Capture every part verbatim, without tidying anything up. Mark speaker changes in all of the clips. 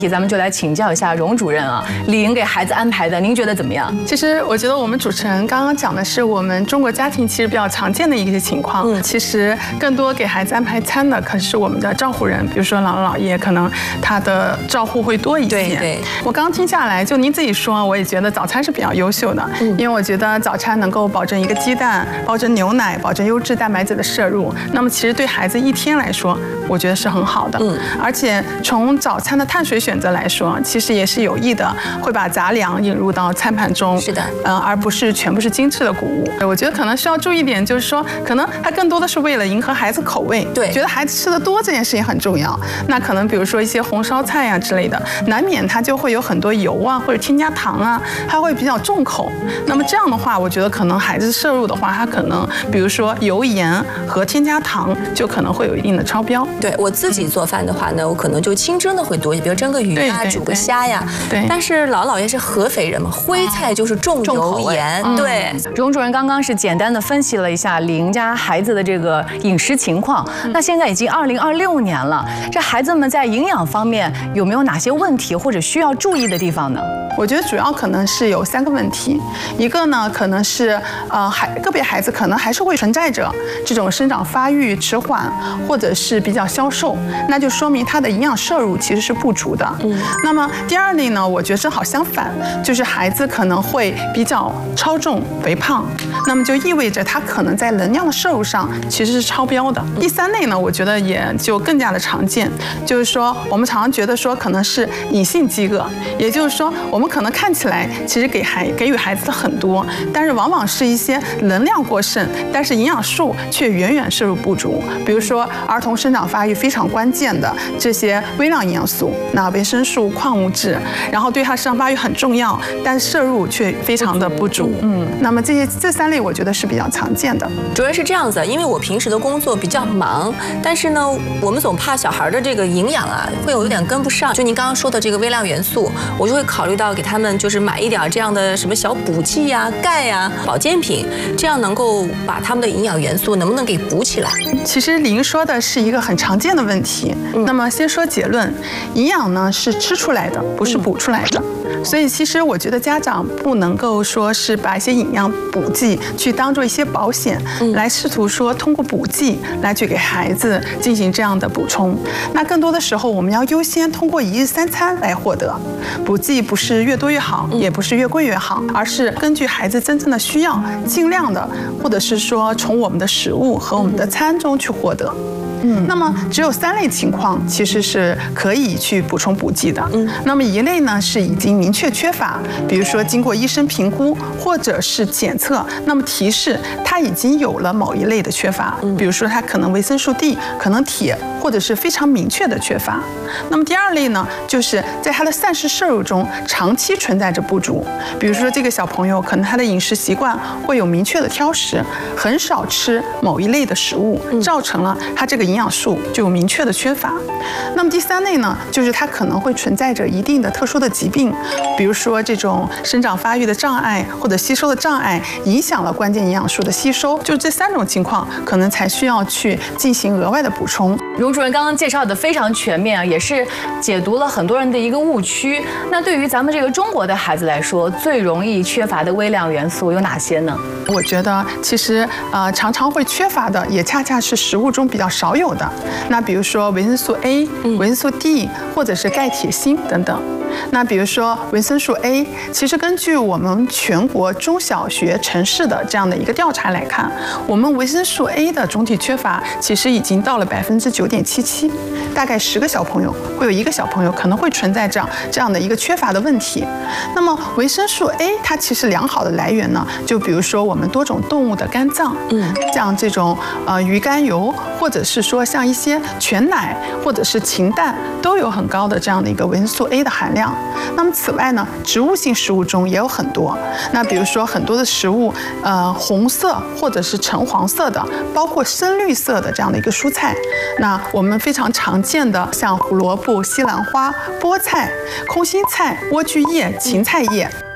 Speaker 1: 咱们就来请教一下荣主任啊，李莹给孩子安排的，您觉得怎么样？
Speaker 2: 其实我觉得我们主持人刚刚讲的是我们中国家庭其实比较常见的一些情况。嗯，其实更多给孩子安排餐的可是我们的照护人，比如说姥姥姥爷，可能他的照护会多一些。
Speaker 1: 对对。
Speaker 2: 我刚听下来，就您自己说，我也觉得早餐是比较优秀的，嗯，因为我觉得早餐能够保证一个鸡蛋，保证牛奶，保证优质蛋白质的摄入。那么其实对孩子一天来说，我觉得是很好的。嗯，而且从早餐的碳水选择来说，其实也是有益的，会把杂粮引入到餐盘中。
Speaker 1: 是的，
Speaker 2: 嗯，而不是全部是精致的谷物。我觉得可能需要注意一点，就是说，可能它更多的是为了迎合孩子口味，
Speaker 1: 对，
Speaker 2: 觉得孩子吃的多这件事情很重要。那可能比如说一些红烧菜呀、啊、之类的，难免它就会有很多油啊或者添加糖啊，它会比较重口。那么这样的话，我觉得可能孩子摄入的话，它可能比如说油盐和添加糖就可能会有一定的超标。
Speaker 3: 对我自己做饭的话呢，我可能就清蒸的会多一些，比如蒸个鱼啊，煮个虾呀。
Speaker 2: 对。
Speaker 3: 但是老姥爷是合肥人嘛，徽菜就是重油盐。
Speaker 1: 嗯、
Speaker 3: 对。
Speaker 1: 荣主任刚刚是简单的分析了一下李莹家孩子的这个饮食情况。嗯、那现在已经二零二六年了，这孩子们在营养方面有没有哪些问题或者需要注意的地方呢？
Speaker 2: 我觉得主要可能是有三个问题，一个呢可能是呃孩个别孩子可能还是会存在着这种生长发育迟缓或者是比较消瘦，那就说明他的营养摄入其实是不足的。嗯，那么第二类呢，我觉得正好相反，就是孩子可能会比较超重肥胖，那么就意味着他可能在能量的摄入上其实是超标的。第三类呢，我觉得也就更加的常见，就是说我们常常觉得说可能是隐性饥饿，也就是说我们可能看起来其实给孩给予孩子的很多，但是往往是一些能量过剩，但是营养素却远远摄入不足。比如说儿童生长发育非常关键的这些微量营养素，那维生素、矿物质，然后对他生长发育很重要，但摄入却非常的不足。嗯，那么这些这三类我觉得是比较常见的。
Speaker 3: 主要是这样子，因为我平时的工作比较忙，但是呢，我们总怕小孩的这个营养啊会有一点跟不上。就您刚刚说的这个微量元素，我就会考虑到给他们就是买一点这样的什么小补剂呀、钙呀、保健品，这样能够把他们的营养元素能不能给补起来？
Speaker 2: 其实李莹说的是一个很常见的问题。嗯、那么先说结论，营养呢是吃出来的，不是补出来的。嗯、所以其实我觉得家长不能够说是把一些营养补剂去当做一些保险，嗯、来试图说通过补剂来去给孩子进行这样的补充。那更多的时候，我们要优先通过一日三餐来获得补剂，不是越多越好，也不是越贵越好，而是根据孩子真正的需要，尽量的，或者是说从我们的食物和我们的餐中去获得。嗯，那么只有三类情况其实是可以去补充补剂的。嗯，那么一类呢是已经明确缺乏，比如说经过医生评估或者是检测，那么提示他已经有了某一类的缺乏，比如说他可能维生素 D， 可能铁，或者是非常明确的缺乏。那么第二类呢，就是在他的膳食摄入中长期存在着不足，比如说这个小朋友可能他的饮食习惯会有明确的挑食，很少吃某一类的食物，造成了他这个营养素就有明确的缺乏。那么第三类呢，就是他可能会存在着一定的特殊的疾病，比如说这种生长发育的障碍或者吸收的障碍，影响了关键营养素的吸收。就这三种情况，可能才需要去进行额外的补充。
Speaker 1: 荣主任刚刚介绍的非常全面啊，也是解读了很多人的一个误区。那对于咱们这个中国的孩子来说，最容易缺乏的微量元素有哪些呢？
Speaker 2: 我觉得其实呃常常会缺乏的，也恰恰是食物中比较少有的。那比如说维生素 A、维生素 D， 或者是钙、铁、锌等等。那比如说维生素 A， 其实根据我们全国中小学城市的这样的一个调查来看，我们维生素 A 的总体缺乏其实已经到了百分之九点七七，大概十个小朋友会有一个小朋友可能会存在这样这样的一个缺乏的问题。那么维生素 A 它其实良好的来源呢，就比如说我们多种动物的肝脏，嗯，像这种呃鱼肝油，或者是说像一些全奶或者是禽蛋，都有很高的这样的一个维生素 A 的含量。那么此外呢，植物性食物中也有很多。那比如说很多的食物，呃，红色或者是橙黄色的，包括深绿色的这样的一个蔬菜。那我们非常常见的像胡萝卜、西兰花、菠菜、空心菜、莴苣叶、芹菜叶。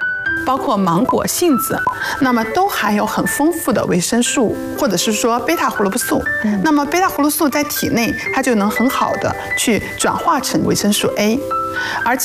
Speaker 2: 包括芒果、杏子，那么都含有很丰富的维生素，或者是说贝塔胡萝卜素。那么贝塔胡萝卜素在体内它就能很好的去转化成维生素 A，而